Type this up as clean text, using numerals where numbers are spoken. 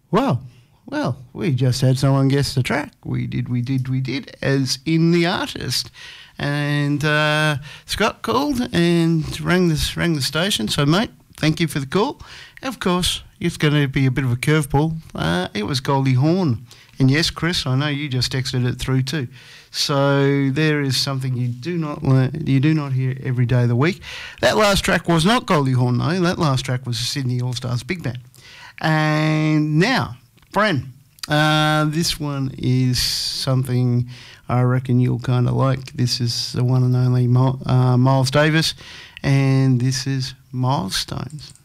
Well, we just had someone guess the track. We did, as in the artist. And Scott called and rang the station. So, mate, thank you for the call. Of course, it's going to be a bit of a curveball. It was Goldie Hawn. And yes, Chris, I know you just texted it through too. So there is something you do not hear every day of the week. That last track was not Goldie Hawn, though. That last track was the Sydney All Stars Big Band. And now, Bren, this one is something I reckon you'll kind of like. This is the one and only Miles Davis, and this is Milestones.